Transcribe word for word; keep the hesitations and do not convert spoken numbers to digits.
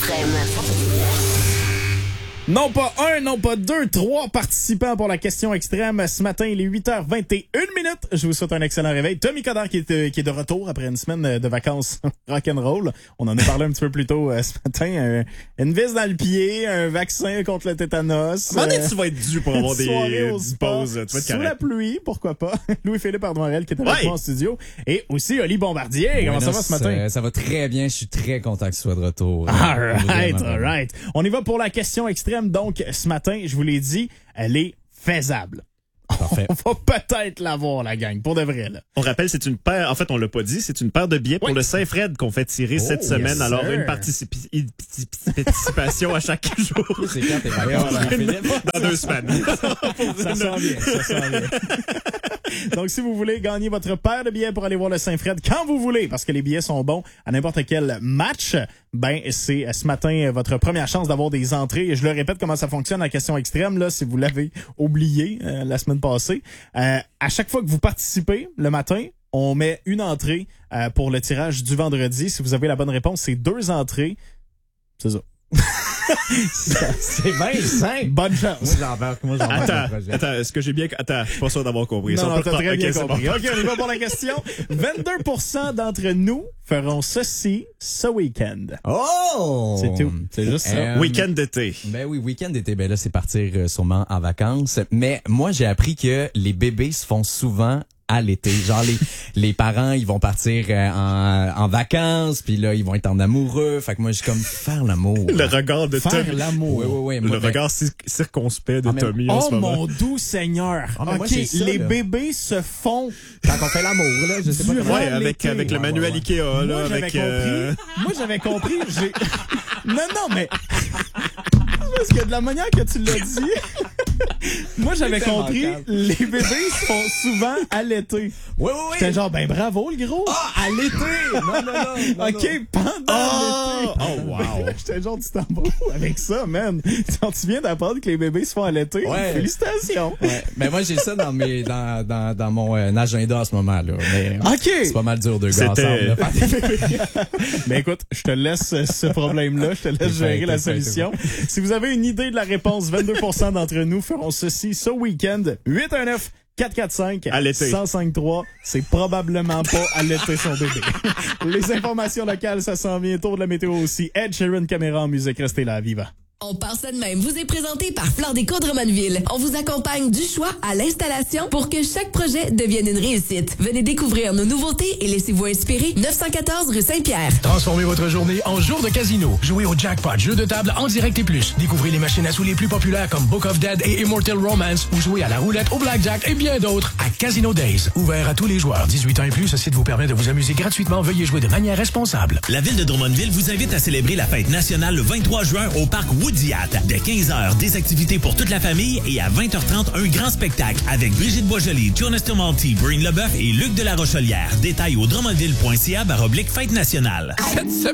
Extrême. Non pas un, non pas deux, trois participants pour la question extrême. Ce matin, il est huit heures vingt et une minutes. Je vous souhaite un excellent réveil. Tommy Coderre qui est, euh, qui est de retour après une semaine de vacances rock'n'roll. On en a parlé un petit peu plus tôt euh, ce matin. Euh, une vis dans le pied, un vaccin contre le tétanos. À un moment donné, euh, tu vas être dû pour avoir des pauses. Tu vas être sous correct. la pluie, pourquoi pas. Louis-Philippe Arnoirel qui est avec Ouais. moi en studio. Et aussi Oli Bombardier. Comment Ouais, ça non, va ce matin? Ça, ça va très bien. Je suis très content que tu sois de retour. All right, Vraiment, all right. On y va pour la question extrême. Donc, ce matin, je vous l'ai dit, elle est faisable. Parfait. On va peut-être l'avoir, la gang, pour de vrai, là. On rappelle, c'est une paire, en fait, on l'a pas dit, c'est une paire de billets pour Oui. le Saint-Fred qu'on fait tirer Oh, cette semaine. yes, Alors, sir. une participi- une participation à chaque jour. C'est quand tes vacances, Philippe? Dans deux semaines. Ça sent bien, ça sent bien. Donc, si vous voulez gagner votre paire de billets pour aller voir le Saint-Fred quand vous voulez, parce que les billets sont bons à n'importe quel match, ben, c'est ce matin votre première chance d'avoir des entrées. Et je le répète comment ça fonctionne, la question extrême, là, si vous l'avez oublié euh, la semaine passée. Euh, à chaque fois que vous participez le matin, on met une entrée euh, pour le tirage du vendredi. Si vous avez la bonne réponse, c'est deux entrées. C'est ça. C'est bien simple. Bonne chance. Moi, j'embarque. Moi, j'embarque Attends, dans le projet. attends, est-ce que j'ai bien... Attends, je suis pas sûr d'avoir compris. Non, Ça, on non, peut t'as reprendre. très bien Ok, c'est compris. bon. OK, on y va pour la question. vingt-deux pour cent d'entre nous feront ceci ce week-end. Oh! C'est tout. C'est juste ça. Euh, Week-end d'été. Ben oui, week-end d'été, ben là, c'est partir euh, sûrement en vacances. Mais moi, j'ai appris que les bébés se font souvent à l'été. Genre, les, les parents, ils vont partir euh, en, en vacances, puis là, ils vont être en amoureux. Fait que moi, je suis comme, faire l'amour. Le regard de Faire Tommy. l'amour. Oui, oui, oui. Le Moi, ben, regard cir- circonspect de Ah, mais- Tommy en Oh ce moment. mon doux Seigneur. Ah, mais OK, moi, c'est ça, les là. bébés se font. quand on fait l'amour, là, je sais pas Durant comment. Ouais, avec, l'été. avec le Ouais, manuel ouais, ouais. Ikea, là, Moi, j'avais avec... compris. euh, Moi, j'avais compris. J'ai... Non, non, mais... Parce que de la manière que tu l'as dit... Moi, j'avais tellement compris, calme. les bébés se font souvent à l'été. Oui, oui, J'étais oui. genre, ben bravo, le gros. Ah, à l'été! Non, non, non. non, OK, non. pendant Oh! l'été. Oh, wow. J'étais genre, tu t'en vas où avec ça, man? Quand tu viens d'apprendre que les bébés se font à l'été, Ouais. félicitations. Ouais. Mais moi, j'ai ça dans mes, dans, dans, dans mon euh, agenda en ce moment, là. Mais, OK. c'est pas mal dur de gars C'était- ensemble, là. Mais écoute, je te laisse ce problème-là, je te laisse T'es gérer fin, la t'es fin, t'es solution. Si vous avez une idée de la réponse, vingt-deux pour cent d'entre nous feront ceci ce week-end. huit un neuf quatre quatre cinq À l'été. un zéro cinq trois. C'est probablement pas à l'été son bébé. Les informations locales, ça s'en vient. Tour de la météo aussi. Ed Sheeran, caméra en musique. Restez là, viva. On part ça de même. Vous est présenté par Fleur Déco Drummondville. On vous accompagne du choix à l'installation pour que chaque projet devienne une réussite. Venez découvrir nos nouveautés et laissez-vous inspirer. neuf cent quatorze rue Saint-Pierre. Transformez votre journée en jour de casino. Jouez au jackpot, jeu de table en direct et plus. Découvrez les machines à sous les plus populaires comme Book of Dead et Immortal Romance ou jouez à la roulette, au blackjack et bien d'autres à Casino Days. Ouvert à tous les joueurs. dix-huit ans et plus, ce site vous permet de vous amuser gratuitement. Veuillez jouer de manière responsable. La ville de Drummondville vous invite à célébrer la fête nationale le vingt-trois juin au parc Woodyat. Dès quinze heures, des activités pour toute la famille et à vingt heures trente, un grand spectacle avec Brigitte Boisjoli, Jonas Tomalty, Brune Leboeuf et Luc de la Rochelière. Détails au drummondville point c a baroblique fête nationale. Cette semaine,